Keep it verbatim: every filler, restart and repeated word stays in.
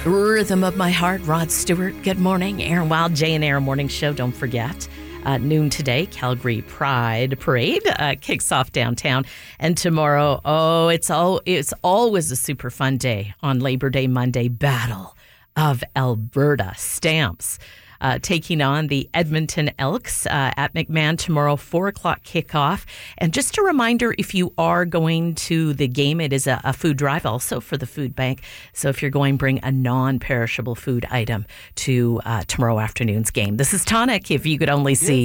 Rhythm of my heart, Rod Stewart. Good morning. Aaron Wild, Jay and Aaron Morning Show. Don't forget, uh, noon today, Calgary Pride Parade uh, kicks off downtown. And tomorrow, oh, it's all it's always a super fun day on Labor Day Monday. Battle of Alberta Stamps. Uh, taking on the Edmonton Elks uh, at McMahon tomorrow, four o'clock kickoff. And just a reminder, if you are going to the game, it is a, a food drive also for the food bank. So if you're going, bring a non-perishable food item to uh, tomorrow afternoon's game. This is Tonic, if you could only see.